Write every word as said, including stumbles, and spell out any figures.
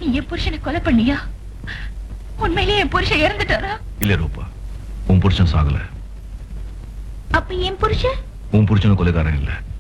என் புருஷனை கொலை பண்ணியா? உண்மையிலேயே என் புருஷன் இறந்துட்டாரா? இல்ல ரூபா, உன் புருஷன் சாகல. அப்ப என் புருஷன்? உன் புருஷனும் கொலைகாரன் இல்ல.